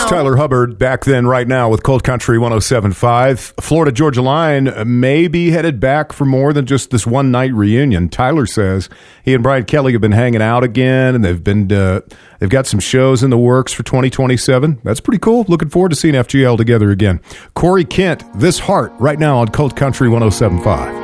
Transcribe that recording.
It's Tyler Hubbard back then right now with Cold Country 107.5. Florida Georgia Line may be headed back for more than just this one night reunion. Tyler says he and Brian Kelly have been hanging out again, and they've got some shows in the works for 2027. That's pretty cool. Looking forward to seeing FGL together again. Corey Kent, This Heart, right now on Cold Country 107.5.